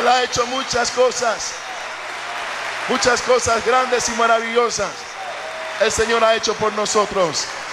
Él ha hecho muchas cosas grandes y maravillosas. El Señor ha hecho por nosotros.